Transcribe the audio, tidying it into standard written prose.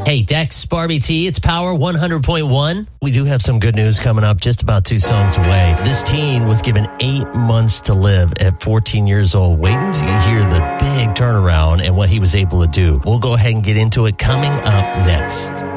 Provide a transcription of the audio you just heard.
Hey, Dex, Barbie T, it's Power 100.1. We do have some good news coming up just about 2 songs away. This teen was given 8 months to live at 14 years old. Wait until you hear the big turnaround and what he was able to do. We'll go ahead and get into it coming up next.